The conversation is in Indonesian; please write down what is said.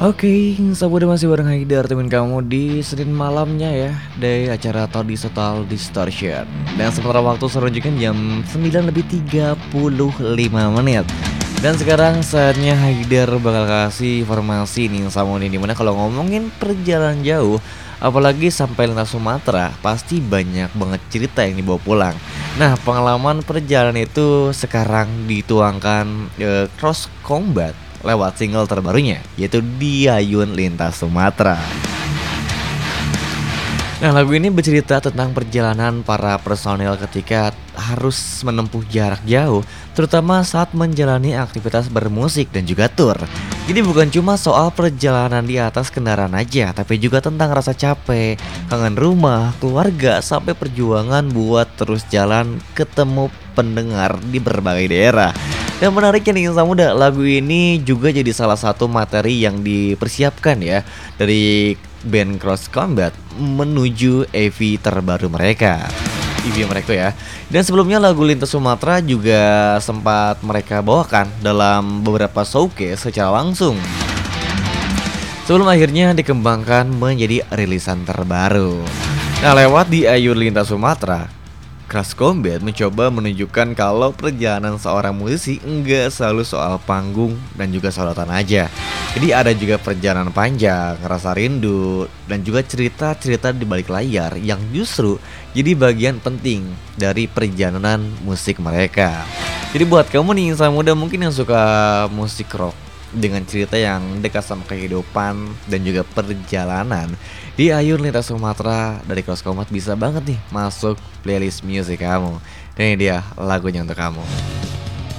Oke, udah masih bareng Haidar temen kamu di Senin malamnya ya dari acara Todi Total Distortion. Dan sementara waktu serujukan jam 9:35. Dan sekarang saatnya Haidar bakal kasih informasi nih sama nih, dimana kalau ngomongin perjalanan jauh apalagi sampai lintas Sumatera pasti banyak banget cerita yang dibawa pulang. Nah, pengalaman perjalanan itu sekarang dituangkan Cross Combat lewat single terbarunya, yaitu Diayun Lintas Sumatera. Nah, lagu ini bercerita tentang perjalanan para personel ketika harus menempuh jarak jauh, terutama saat menjalani aktivitas bermusik dan juga tour. Jadi bukan cuma soal perjalanan di atas kendaraan aja, tapi juga tentang rasa capek, kangen rumah, keluarga, sampai perjuangan buat terus jalan ketemu pendengar di berbagai daerah. Dan menariknya nih Insan Muda, lagu ini juga jadi salah satu materi yang dipersiapkan ya dari band Cross Combat menuju EV terbaru mereka. EV mereka ya. Dan sebelumnya lagu Lintas Sumatera juga sempat mereka bawakan dalam beberapa showcase secara langsung, sebelum akhirnya dikembangkan menjadi rilisan terbaru. Nah, lewat di Ayun Lintas Sumatera, Cross Combat mencoba menunjukkan kalau perjalanan seorang musisi enggak selalu soal panggung dan juga sorotan aja. Jadi ada juga perjalanan panjang, rasa rindu, dan juga cerita-cerita di balik layar yang justru jadi bagian penting dari perjalanan musik mereka. Jadi buat kamu nih insan muda mungkin yang suka musik rock dengan cerita yang dekat sama kehidupan dan juga perjalanan, di Ayun Lintas Sumatera dari Cross Combat bisa banget nih masuk playlist musik kamu. Dan ini dia lagunya untuk kamu.